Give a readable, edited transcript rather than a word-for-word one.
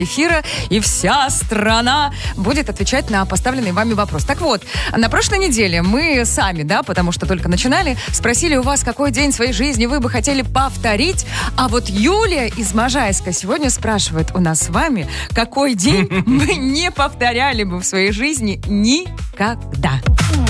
эфира, и вся страна будет отвечать на поставленный вами вопрос. Так вот, на прошлой неделе мы сами, потому что только начинали, спросили у вас, какой день своей жизни вы бы хотели повторить, а вот Юлия из Можайска сегодня спрашивает у нас с вами, какой день мы не повторяли бы в своей жизни никогда.